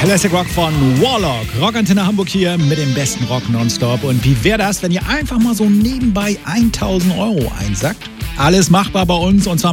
Classic Rock von Warlock. Rockantenne Hamburg hier mit dem besten Rock nonstop. Und wie wäre das, wenn ihr einfach mal so nebenbei 1.000 € einsackt? Alles machbar bei uns und zwar